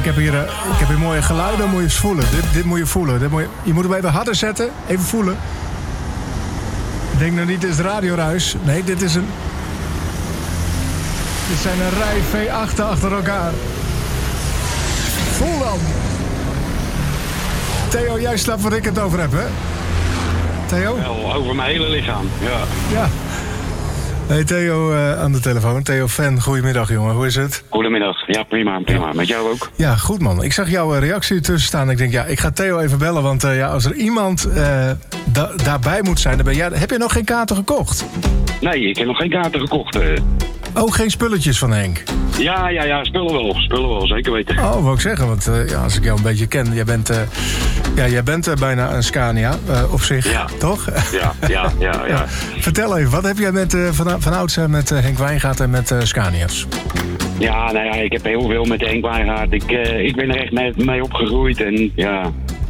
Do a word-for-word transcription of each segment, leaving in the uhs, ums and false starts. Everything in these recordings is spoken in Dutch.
ik heb hier, uh, ik heb hier mooie geluiden, moet je eens voelen. Dit, dit moet je voelen. Dit moet je, je moet hem even harder zetten, even voelen. Ik denk nou niet, dit is de radioruis. Nee, dit is een... Dit zijn een rij V acht achter elkaar. Voel dan. Theo, jij snapt waar ik het over heb, hè? Theo? Wel, over mijn hele lichaam, ja. Ja. Hey Theo uh, aan de telefoon. Theo Fan, goedemiddag jongen, hoe is het? Goedemiddag, ja prima, prima. Ja. Met jou ook? Ja, goed man. Ik zag jouw reactie ertussen staan. Ik denk, ja, ik ga Theo even bellen, want uh, ja, als er iemand uh, da- daarbij moet zijn, dan ben jij... Heb je nog geen kaarten gekocht? Nee, ik heb nog geen kaarten gekocht. Uh. Oh, geen spulletjes van Henk? Ja, ja, ja, spullen wel, spullen wel, zeker weten. Oh, wou ik zeggen, want uh, ja, als ik jou een beetje ken, jij bent, uh, ja, jij bent uh, bijna een Scania, uh, op zich, ja. toch? Ja, ja, ja, ja, ja. Vertel even, wat heb jij met, uh, van, van ouds uh, met uh, Henk Wijngaard en met uh, Scania's? Ja, nou ja, ik heb heel veel met Henk Wijngaard. Ik, uh, ik ben er echt mee, mee opgegroeid en ja...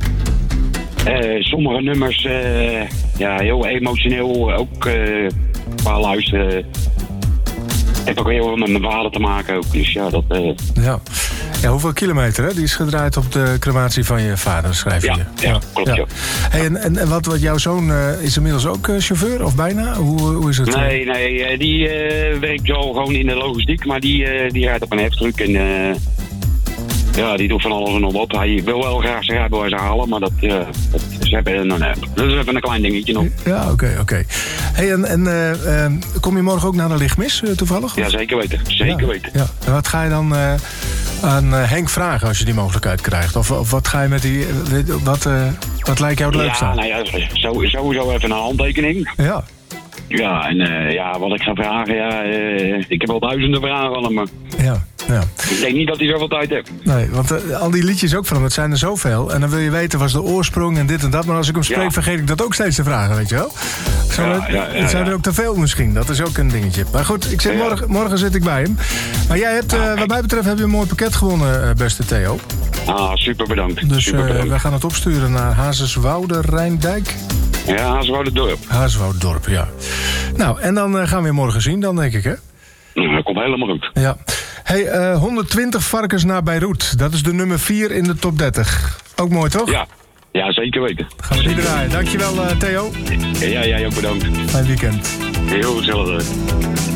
Uh, sommige nummers, uh, ja, heel emotioneel, ook uh, qua luisteren... heb ook heel veel met mijn vader te maken ook, dus ja, dat... Uh... Ja. Ja, hoeveel kilometer, hè? Die is gedraaid op de crematie van je vader, schrijf je. Ja, ja, ja klopt, ja. ja. Hey, en, en, en wat, wat jouw zoon uh, is inmiddels ook uh, chauffeur, of bijna? Hoe, hoe is het? Nee, nee, die uh, werkt wel gewoon in de logistiek, maar die, uh, die rijdt op een heftruck en... Uh, ja, die doet van alles en nog wat. Hij wil wel graag zijn rijbewijs halen, maar dat, uh, dat, is even, nou, nee, dat is even een klein dingetje nog. Ja, oké, okay, oké. Okay. Hey, en en uh, uh, kom je morgen ook naar de lichtmis, uh, toevallig? Ja, zeker weten. Zeker ja, weten. Ja. En wat ga je dan uh, aan uh, Henk vragen als je die mogelijkheid krijgt? Of, of wat ga je met die... Wat, uh, wat lijkt jou het leukste? Ja, nou ja, sowieso even een handtekening. Ja. Ja, en uh, ja, wat ik ga vragen, ja, uh, ik heb al duizenden vragen aan hem, maar... Ja, ja. Ik denk niet dat hij zoveel tijd heeft. Nee, want uh, al die liedjes ook van hem, het zijn er zoveel. En dan wil je weten, was de oorsprong en dit en dat. Maar als ik hem spreek, ja. vergeet ik dat ook steeds te vragen, weet je wel? Zo, ja, ja, ja, het zijn ja. er ook te veel misschien, dat is ook een dingetje. Maar goed, ik zit, ja. morgen, morgen zit ik bij hem. Maar jij hebt, uh, wat mij betreft, heb je een mooi pakket gewonnen, uh, beste Theo. Ah, super bedankt. Dus super bedankt. Uh, we gaan het opsturen naar Hazeswoude, Rijndijk. Ja, Hazeswoude Dorp. Hazeswoude Dorp, ja. Nou, en dan uh, gaan we je morgen zien, dan denk ik, hè? Nou, dat komt helemaal goed. Ja. Hey, uh, honderdtwintig varkens naar Beirut. Dat is de nummer vier in de top dertig. Ook mooi, toch? Ja, ja zeker weten. Gaan we die draaien. Dankjewel, uh, Theo. Ja, jij ook bedankt. Fijn weekend. Heel gezellig.